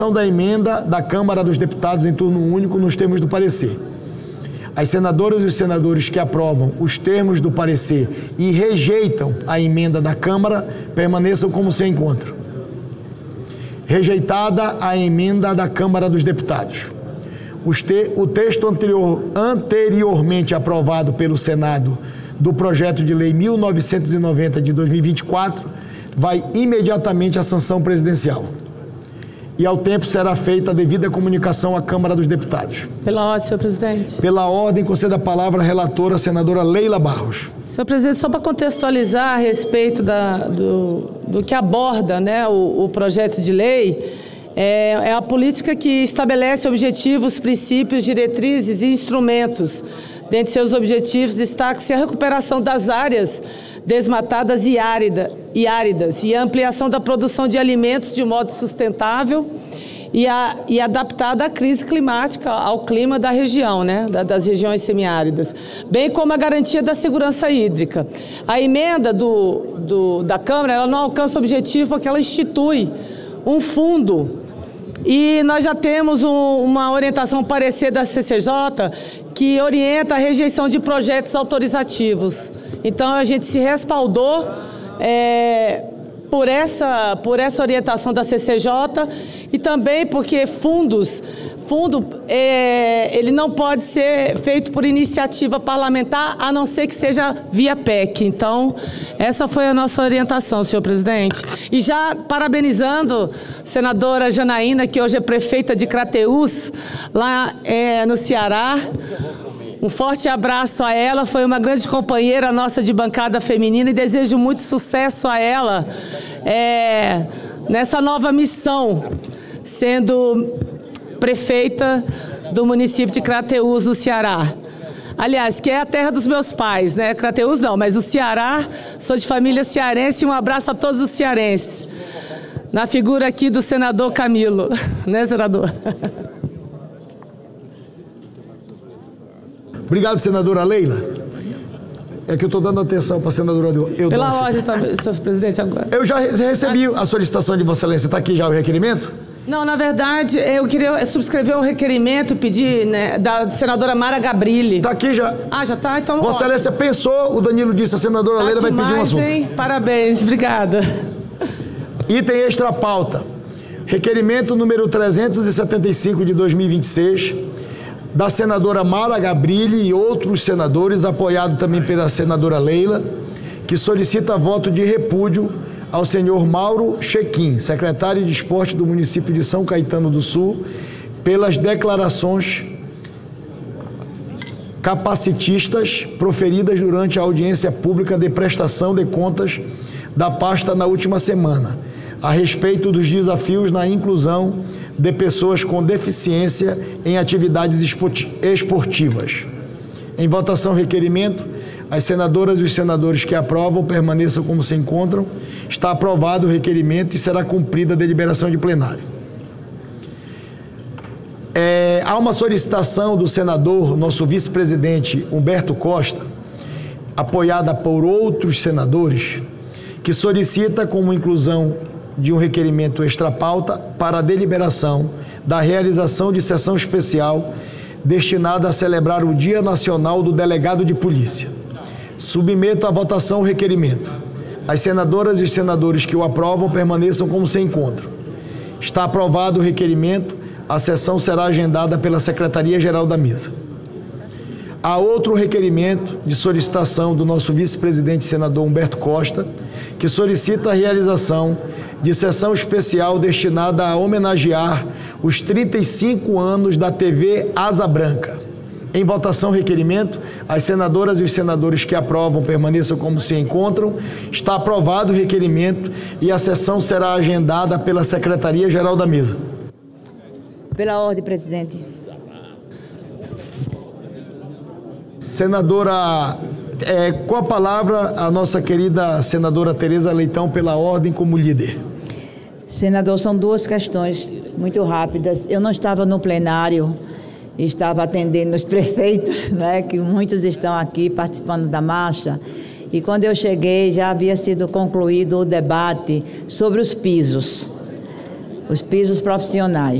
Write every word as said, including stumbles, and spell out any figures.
da emenda da Câmara dos Deputados em turno único nos termos do parecer. As senadoras e os senadores que aprovam os termos do parecer e rejeitam a emenda da Câmara permaneçam como se encontram. Rejeitada a emenda da Câmara dos Deputados. O texto anterior, anteriormente aprovado pelo Senado do projeto de lei mil novecentos e noventa de dois mil e vinte e quatro vai imediatamente à sanção presidencial. E ao tempo será feita a devida comunicação à Câmara dos Deputados. Pela ordem, senhor presidente. Pela ordem, conceda a palavra à relatora, a senadora Leila Barros. Senhor presidente, só para contextualizar a respeito da, do, do que aborda, né, o, o projeto de lei, é, é a política que estabelece objetivos, princípios, diretrizes e instrumentos. Dentre seus objetivos, destaca-se a recuperação das áreas desmatadas e, árida, e áridas e a ampliação da produção de alimentos de modo sustentável e, a, e adaptada à crise climática, ao clima da região, né, da, das regiões semiáridas, bem como a garantia da segurança hídrica. A emenda do, do, da Câmara ela não alcança o objetivo porque ela institui um fundo. E nós já temos um, uma orientação, um parecer da C C J que orienta a rejeição de projetos autorizativos. Então, a gente se respaldou é, por, essa, por essa orientação da C C J e também porque fundos, fundo é, ele não pode ser feito por iniciativa parlamentar, a não ser que seja via P E C. Então, essa foi a nossa orientação, senhor presidente. E já parabenizando a senadora Janaína, que hoje é prefeita de Crateús, lá é, no Ceará. Um forte abraço a ela, foi uma grande companheira nossa de bancada feminina e desejo muito sucesso a ela é, nessa nova missão, sendo prefeita do município de Crateús, no Ceará. Aliás, que é a terra dos meus pais, né? Crateús não, mas o Ceará, sou de família cearense e um abraço a todos os cearenses. Na figura aqui do senador Camilo, né, senador? Obrigado, senadora Leila. É que eu estou dando atenção para a senadora Eudócia. Pela ordem, senhor presidente, agora. Eu já recebi a solicitação de Vossa Excelência. Está aqui já o requerimento? Não, na verdade, eu queria subscrever o requerimento, pedir, né, da senadora Mara Gabrilli. Está aqui já. Ah, já está? Então, Vossa Excelência pensou, o Danilo disse, a senadora tá Leila vai pedir um assunto. Hein? Parabéns, obrigada. Item extra pauta. Requerimento número trezentos e setenta e cinco de dois mil e vinte e seis, da senadora Mara Gabrilli e outros senadores, apoiado também pela senadora Leila, que solicita voto de repúdio ao senhor Mauro Chequim, secretário de Esporte do município de São Caetano do Sul, pelas declarações capacitistas proferidas durante a audiência pública de prestação de contas da pasta na última semana, a respeito dos desafios na inclusão de pessoas com deficiência em atividades esportivas. Em votação, requerimento. As senadoras e os senadores que aprovam permaneçam como se encontram. Está aprovado o requerimento e será cumprida a deliberação de plenário. É, há uma solicitação do senador, nosso vice-presidente Humberto Costa, apoiada por outros senadores, que solicita como inclusão de um requerimento extra-pauta para a deliberação da realização de sessão especial destinada a celebrar o Dia Nacional do Delegado de Polícia. Submeto à votação o requerimento. As senadoras e os senadores que o aprovam permaneçam como se encontram. Está aprovado o requerimento, a sessão será agendada pela Secretaria-Geral da Mesa. Há outro requerimento de solicitação do nosso vice-presidente senador Humberto Costa, que solicita a realização de sessão especial destinada a homenagear os trinta e cinco anos da T V Asa Branca. Em votação, requerimento. As senadoras e os senadores que aprovam permaneçam como se encontram. Está aprovado o requerimento e a sessão será agendada pela Secretaria-Geral da Mesa. Pela ordem, presidente. Senadora, é, com a palavra, a nossa querida senadora Tereza Leitão, pela ordem, como líder. Senador, são duas questões muito rápidas. Eu não estava no plenário, estava atendendo os prefeitos, né, que muitos estão aqui participando da marcha, e quando eu cheguei já havia sido concluído o debate sobre os pisos. os pisos profissionais.